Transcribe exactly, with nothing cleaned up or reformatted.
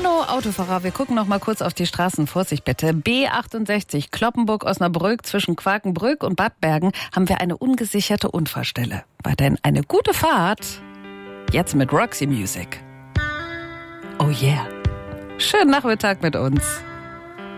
Hallo Autofahrer, wir gucken noch mal kurz auf die Straßen. Vorsicht bitte. B achtundsechzig, Cloppenburg-Osnabrück, zwischen Quakenbrück und Bad Bergen haben wir eine ungesicherte Unfallstelle. Weiterhin eine gute Fahrt. Jetzt mit Roxy Music. Oh yeah. Schönen Nachmittag mit uns.